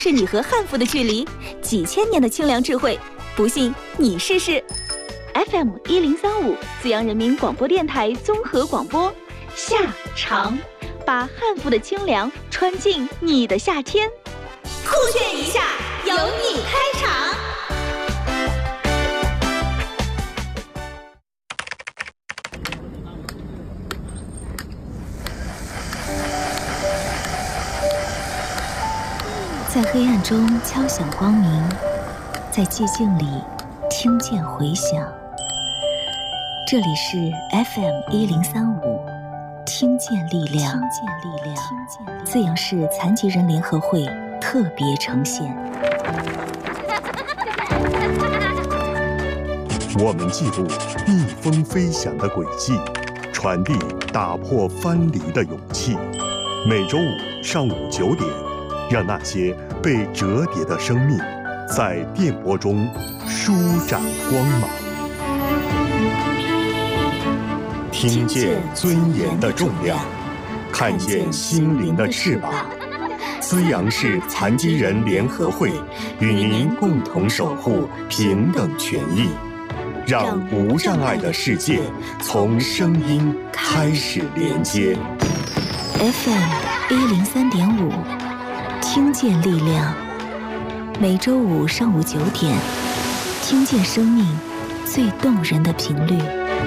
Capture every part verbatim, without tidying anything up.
是你和汉服的距离，几千年的清凉智慧，不信你试试。F M 一零三五，资阳人民广播电台综合广播，夏长，把汉服的清凉穿进你的夏天。酷炫一下，由你开场。 在黑暗中敲响光明，在寂静里听见回响。这里是 F M 一零三五，听见力量，听见力量，资阳市残疾人联合会特别呈现。 我们记录逆风飞翔的轨迹，传递打破藩篱的勇气。每周五上午九点，让那些被折叠的生命在电波中舒展光芒，听见尊严的重量，看见心灵的翅膀。资阳市残疾人联合会与您共同守护平等权益，让无障碍的世界从声音开始连接。 F M 一零三点五，听见力量。每周五上午九点，听见生命最动人的频率。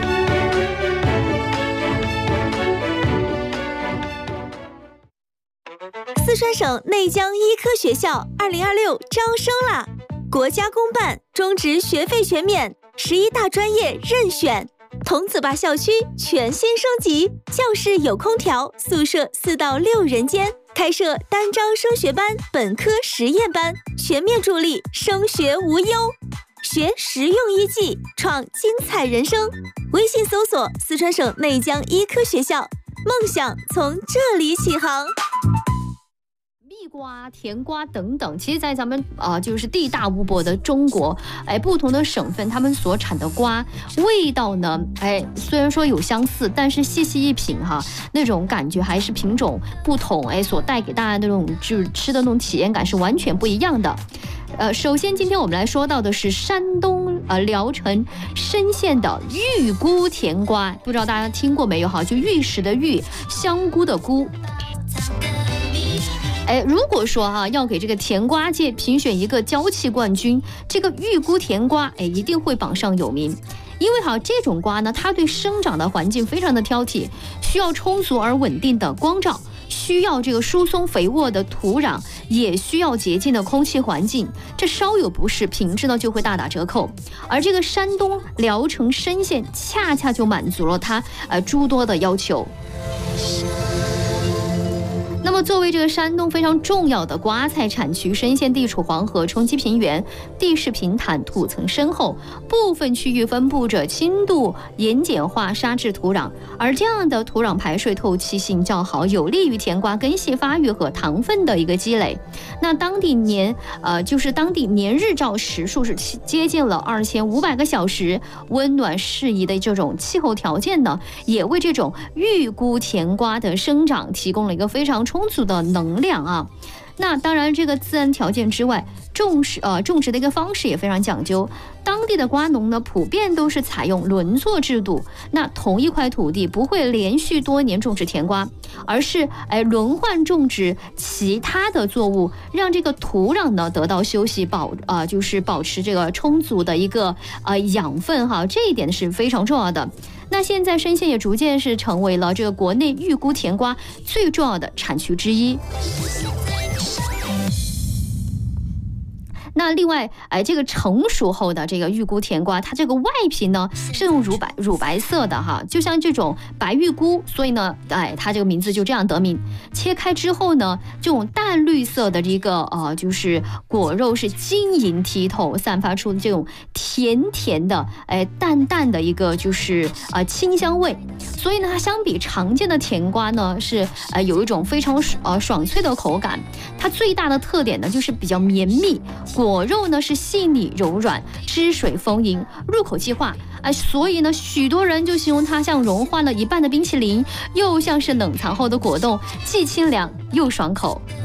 四川省内江医科学校二零二六招生啦！国家公办，中职学费全免，十一大专业任选。桐梓坝校区全新升级，教室有空调，宿舍四到六人间，开设单招升学班、本科实验班，全面助力升学无忧，学实用医技，创精彩人生。微信搜索四川省内江医科学校，梦想从这里起航。 蜜瓜、甜瓜等等，其实在咱们呃就是地大物博的中国，哎，不同的省份他们所产的瓜味道呢，哎，虽然说有相似，但是细细一品哈，那种感觉还是品种不同，哎，所带给大家的那种就是吃的那种体验感是完全不一样的。呃，首先今天我们来说到的是山东呃聊城深县的玉菇甜瓜，不知道大家听过没有哈？就玉石的玉，香菇的菇。哎，如果说哈、啊、要给这个甜瓜界评选一个娇气冠军，这个玉菇甜瓜哎一定会榜上有名。因为哈这种瓜呢，它对生长的环境非常的挑剔，需要充足而稳定的光照，需要这个疏松肥沃的土壤，也需要洁净的空气环境。这稍有不适，品质呢就会大打折扣。而这个山东聊城深县恰恰就满足了它呃诸多的要求。那么作为这个山东非常重要的瓜菜产区，深县地处黄河冲积平原，地势平坦，土层深厚，部分区域分布着轻度盐碱化沙质土壤，而这样的土壤排水透气性较好，有利于甜瓜根系发育和糖分的一个积累。那当地年呃就是当地年日照时数是接近了二千五百个小时，温暖适宜的这种气候条件呢，也为这种玉菇甜瓜的生长提供了一个非常充足的能量啊。那当然这个自然条件之外，种植呃种植的一个方式也非常讲究。当地的瓜农呢普遍都是采用轮作制度，那同一块土地不会连续多年种植甜瓜，而是哎轮换种植其他的作物，让这个土壤呢得到休息，保啊、呃、就是保持这个充足的一个呃养分哈，这一点是非常重要的。那现在深县也逐渐是成为了这个国内玉菇甜瓜最重要的产区之一。那另外，哎，这个成熟后的这个玉菇甜瓜，它这个外皮呢是用乳白乳白色的哈，就像这种白玉菇，所以呢，哎，它这个名字就这样得名。切开之后呢，这种淡绿色的这个呃，就是果肉是晶莹剔透，散发出这种甜甜的，哎，淡淡的一个就是啊、呃、清香味。所以呢，它相比常见的甜瓜呢，是呃有一种非常呃爽脆的口感。它最大的特点呢，就是比较绵密。果肉呢是细腻柔软，汁水丰盈，入口即化。哎，所以呢，许多人就形容它像融化了一半的冰淇淋，又像是冷藏后的果冻，既清凉又爽口。